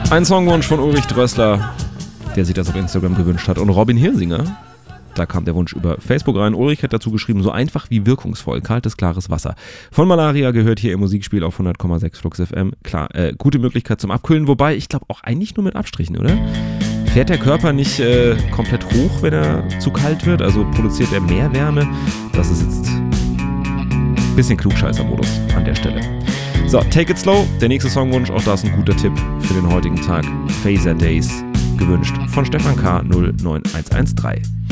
Ein Songwunsch von Ulrich Drössler, der sich das auf Instagram gewünscht hat. Und Robin Hirsinger, da kam der Wunsch über Facebook rein. Ulrich hat dazu geschrieben, so einfach wie wirkungsvoll, kaltes, klares Wasser. Von Malaria gehört hier im Musikspiel auf 100,6 Flux FM. Klar, gute Möglichkeit zum Abkühlen, wobei ich glaube auch eigentlich nur mit Abstrichen, oder? Fährt der Körper nicht komplett hoch, wenn er zu kalt wird? Also produziert er mehr Wärme? Das ist jetzt ein bisschen Klugscheißer-Modus an der Stelle. So, Take It Slow, der nächste Songwunsch, auch das ein guter Tipp für den heutigen Tag. Phaser Days, gewünscht von Stefan K. 09113.